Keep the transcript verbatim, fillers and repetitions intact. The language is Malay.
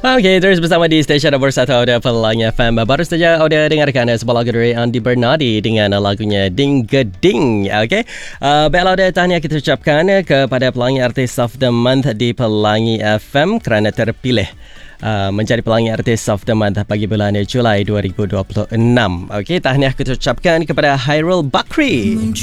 Okey, terus bersama di stesen nombor satu Audio Pelangi F M. Baru saja Audio dengarkan sebuah lagu dari Andi Bernardi dengan lagunya Ding Geding. Okey, uh, baiklah Audio, tahniah kita ucapkan kepada Pelangi Artis of the Month di Pelangi F M kerana terpilih Uh, menjadi Pelangi Artis of the Month bagi bulan Julai dua ribu dua puluh enam. Okey, tahniah kita ucapkan kepada Hairul Bakri.